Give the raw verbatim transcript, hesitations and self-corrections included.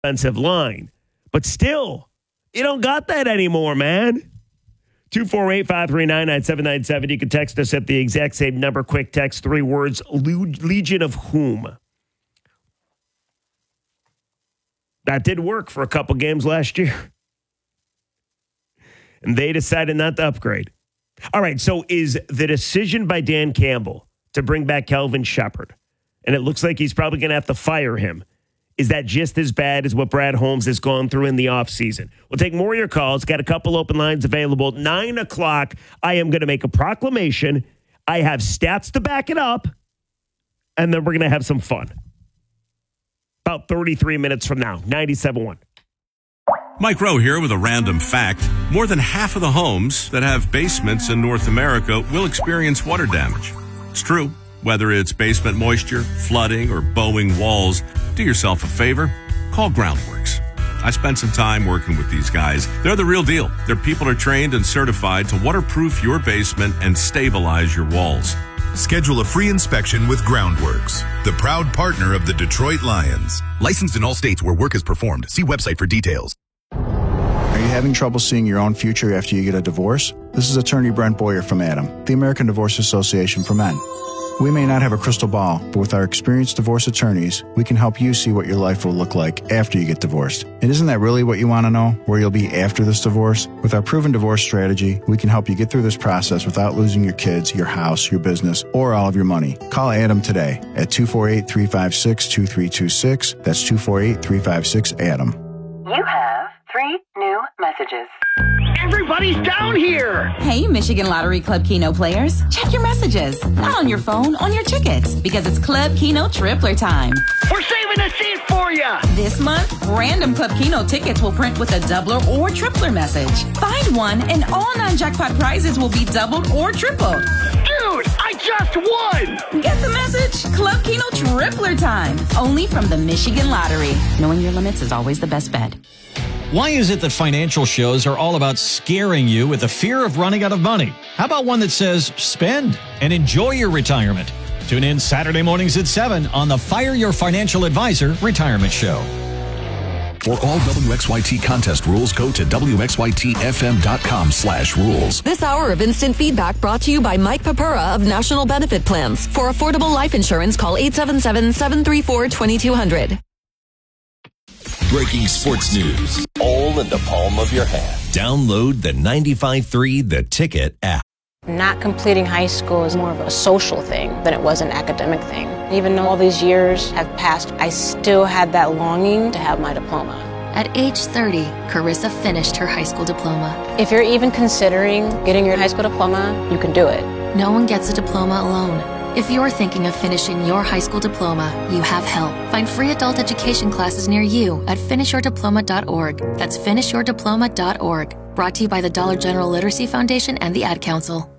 offensive line. But still, you don't got that anymore, man. two four eight, five three nine, nine seven nine seven. You can text us at the exact same number. Quick text, three words, Legion of whom? That did work for a couple games last year. And they decided not to upgrade. All right, so is the decision by Dan Campbell to bring back Kelvin Shepherd, and it looks like he's probably going to have to fire him, is that just as bad as what Brad Holmes has gone through in the offseason? We'll take more of your calls. Got a couple open lines available. Nine o'clock, I am going to make a proclamation. I have stats to back it up, and then we're going to have some fun. About thirty-three minutes from now, ninety-seven point one. Mike Rowe here with a random fact. More than half of the homes that have basements in North America will experience water damage. It's true. Whether it's basement moisture, flooding, or bowing walls, do yourself a favor. Call Groundworks. I spent some time working with these guys. They're the real deal. Their people are trained and certified to waterproof your basement and stabilize your walls. Schedule a free inspection with Groundworks, the proud partner of the Detroit Lions. Licensed in all states where work is performed. See website for details. Are you having trouble seeing your own future after you get a divorce? This is attorney Brent Boyer from ADAM, the American Divorce Association for Men. We may not have a crystal ball, but with our experienced divorce attorneys, we can help you see what your life will look like after you get divorced. And isn't that really what you want to know, where you'll be after this divorce? With our proven divorce strategy, we can help you get through this process without losing your kids, your house, your business, or all of your money. Call Adam today at two four eight, three five six, two three two six. That's two four eight, three five six, Adam. You have three new messages. Everybody's down here! Hey, Michigan Lottery Club Keno players. Check your messages. Not on your phone, on your tickets. Because it's Club Keno Tripler time. We're saving a seat for you! This month, random Club Keno tickets will print with a doubler or tripler message. Find one and all non-jackpot prizes will be doubled or tripled. Dude, I just won! Get the message? Club Keno Tripler time. Only from the Michigan Lottery. Knowing your limits is always the best bet. Why is it that financial shows are all about scaring you with the fear of running out of money? How about one that says spend and enjoy your retirement? Tune in Saturday mornings at seven on the Fire Your Financial Advisor Retirement Show. For all W X Y T contest rules, go to W X Y T F M dot com slash rules. This hour of instant feedback brought to you by Mike Papura of National Benefit Plans. For affordable life insurance, call eight seven seven, seven three four, two two zero zero. Breaking sports news, all in the palm of your hand. Download the ninety-five three The Ticket app. Not completing high school is more of a social thing than it was an academic thing. Even though all these years have passed, I still had that longing to have my diploma. At age thirty, Carissa finished her high school diploma. If you're even considering getting your high school diploma, you can do it. No one gets a diploma alone. If you're thinking of finishing your high school diploma, you have help. Find free adult education classes near you at finish your diploma dot org. That's finish your diploma dot org. Brought to you by the Dollar General Literacy Foundation and the Ad Council.